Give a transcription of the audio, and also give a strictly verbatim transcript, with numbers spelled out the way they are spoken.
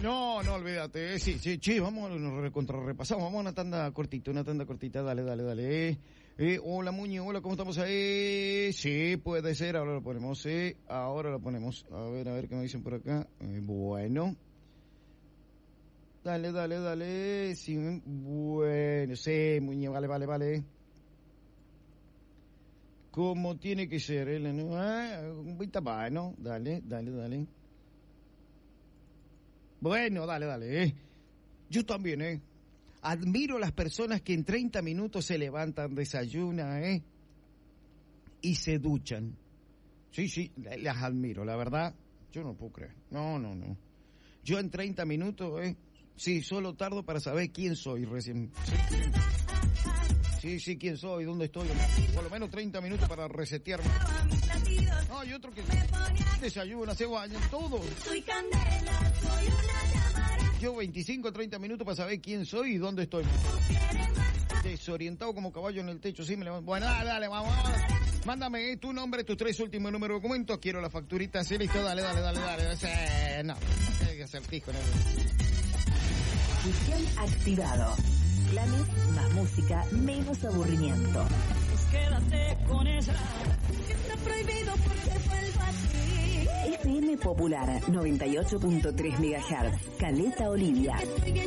No, no, olvídate. Sí, sí, sí, vamos, nos contrarrepasamos. Vamos a una tanda cortita, una tanda cortita. Dale, dale, dale. Eh, eh, hola, Muñe, hola, ¿cómo estamos ahí? Sí, puede ser, ahora lo ponemos, eh. Ahora lo ponemos. A ver, a ver qué me dicen por acá. Eh, bueno. Dale, dale, dale. Sí, bueno, sí, Muñe, vale, vale, vale. Como tiene que ser, ¿eh? Ah, bueno, dale, dale, dale. Bueno, dale, dale, eh. Yo también, eh. Admiro a las personas que en treinta minutos se levantan, desayunan, eh. Y se duchan. Sí, sí, las admiro, la verdad. Yo no puedo creer. No, no, no. Yo en treinta minutos, eh. Sí, solo tardo para saber quién soy recién. Sí, sí, quién soy, dónde estoy. Por lo menos treinta minutos para resetearme. No, hay otro que desayuna, se baña, todo. Yo veinticinco, treinta minutos para saber quién soy y dónde estoy. Desorientado como caballo en el techo, sí me levanto. Bueno, dale, dale, vamos. Mándame eh, tu nombre, tus tres últimos números de documentos. Quiero la facturita, sí, listo, dale, dale, dale, dale. dale. No, hay que hacer fijo, ¿no? Fusión activado. Planes, más música, menos aburrimiento. Quédate con esa. Está prohibido porque vuelvo así. F M Popular noventa y ocho punto tres megahertz. Caleta Olivia.